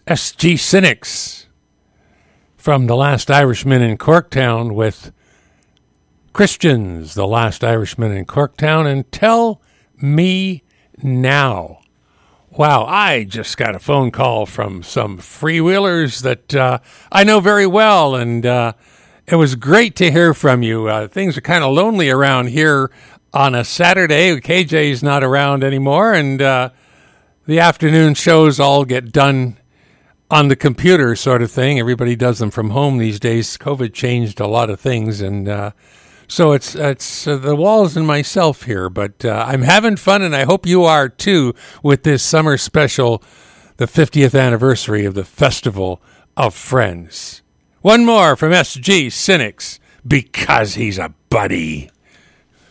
S.G. Cynics from The Last Irishman in Corktown with Christians, The Last Irishman in Corktown, and Tell Me Now. Wow, I just got a phone call from some freewheelers that I know very well, and it was great to hear from you. Things are kind of lonely around here on a Saturday. KJ's not around anymore, and the afternoon shows all get done on the computer sort of thing. Everybody does them from home these days. COVID changed a lot of things, and so it's the Walls and myself here. But I'm having fun, and I hope you are too, with this summer special, the 50th anniversary of the Festival of Friends. One more from S.G. Cynics, Because He's a Buddy.